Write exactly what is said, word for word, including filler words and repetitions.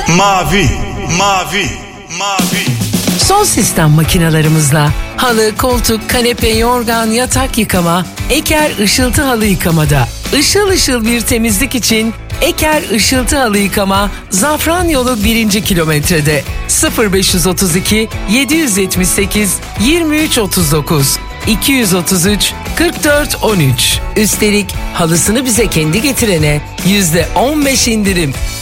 Mavi, mavi, mavi. Son sistem makinalarımızla halı, koltuk, kanepe, yorgan, yatak yıkama, Eker ışıltı halı yıkamada. Işıl ışıl bir temizlik için Eker ışıltı halı yıkama Zafran yolu birinci kilometrede. sıfır beş otuz iki yedi yetmiş sekiz yirmi üç otuz dokuz iki otuz üç kırk dört on üç. Üstelik halısını bize kendi getirene yüzde on beş indirim.